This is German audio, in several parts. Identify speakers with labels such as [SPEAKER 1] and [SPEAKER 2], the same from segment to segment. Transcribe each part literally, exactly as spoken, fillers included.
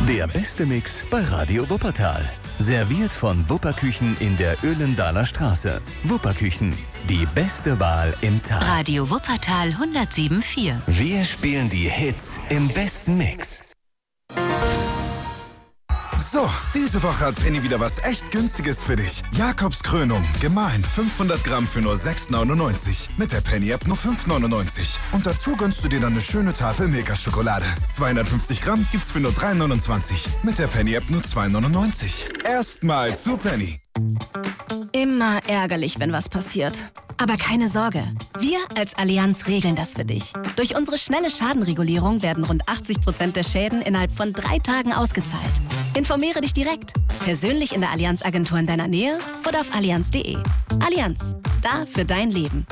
[SPEAKER 1] Der beste Mix bei Radio Wuppertal. Serviert von Wupperküchen in der Öhlendaler Straße. Wupperküchen, die beste Wahl im Tal.
[SPEAKER 2] Radio Wuppertal hundertsieben Komma vier.
[SPEAKER 1] Wir spielen die Hits im besten Mix.
[SPEAKER 3] So, diese Woche hat Penny wieder was echt Günstiges für dich. Jakobs Krönung, gemahlen fünfhundert Gramm für nur sechs neunundneunzig. Mit der Penny-App nur fünf neunundneunzig. Und dazu gönnst du dir dann eine schöne Tafel Milka-Schokolade. zweihundertfünfzig Gramm gibt's für nur drei neunundzwanzig. Mit der Penny-App nur zwei neunundneunzig. Erstmal zu Penny.
[SPEAKER 4] Immer ärgerlich, wenn was passiert. Aber keine Sorge, wir als Allianz regeln das für dich. Durch unsere schnelle Schadenregulierung werden rund achtzig Prozent der Schäden innerhalb von drei Tagen ausgezahlt. Informiere dich direkt, persönlich in der Allianz-Agentur in deiner Nähe oder auf allianz punkt de. Allianz, da für dein Leben.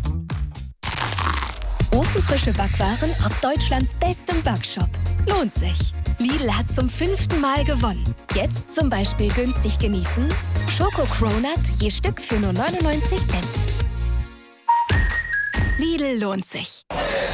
[SPEAKER 5] Ofenfrische Backwaren aus Deutschlands bestem Backshop. Lohnt sich. Lidl hat zum fünften Mal gewonnen. Jetzt zum Beispiel günstig genießen: Schoko Cronut je Stück für nur neunundneunzig Cent. Lidl lohnt sich.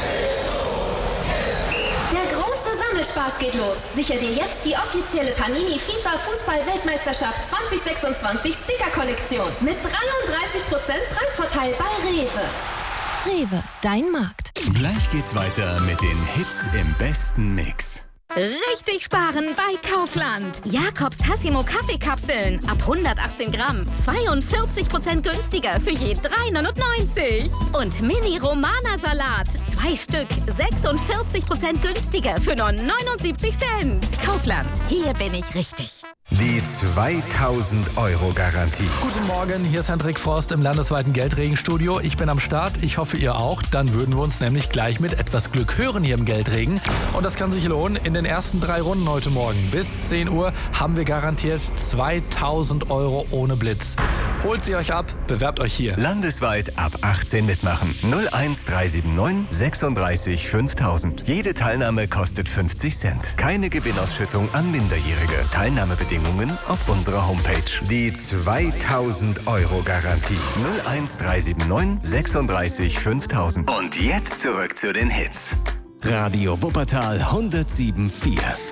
[SPEAKER 6] Der große Sammelspaß geht los. Sicher dir jetzt die offizielle Panini FIFA Fußball-Weltmeisterschaft zwanzig sechsundzwanzig Sticker-Kollektion mit dreiunddreißig Prozent Preisvorteil bei Rewe.
[SPEAKER 4] Rewe, dein Markt.
[SPEAKER 1] Gleich geht's weiter mit den Hits im besten Mix.
[SPEAKER 7] Richtig sparen bei Kaufland. Jakobs Tassimo Kaffeekapseln ab hundertachtzehn Gramm. zweiundvierzig Prozent günstiger für je drei neunundneunzig. Und Mini Romana Salat. Zwei Stück. sechsundvierzig Prozent günstiger für nur neunundsiebzig Cent. Kaufland. Hier bin ich richtig.
[SPEAKER 8] Die zweitausend Euro Garantie.
[SPEAKER 9] Guten Morgen, hier ist Hendrik Forst im landesweiten Geldregenstudio. Ich bin am Start, ich hoffe ihr auch. Dann würden wir uns nämlich gleich mit etwas Glück hören hier im Geldregen. Und das kann sich lohnen. In den ersten drei Runden heute Morgen bis zehn Uhr haben wir garantiert zweitausend Euro ohne Blitz. Holt sie euch ab, bewerbt euch hier.
[SPEAKER 1] Landesweit ab achtzehn mitmachen. null eins drei sieben neun sechsunddreißig fünftausend. Jede Teilnahme kostet fünfzig Cent. Keine Gewinnausschüttung an Minderjährige. Teilnahmebedingungen auf unserer Homepage.
[SPEAKER 8] Die zweitausend Euro Garantie.
[SPEAKER 1] null eins drei sieben neun sechsunddreißig fünftausend. Und jetzt zurück zu den Hits. Radio Wuppertal hundertsieben Komma vier.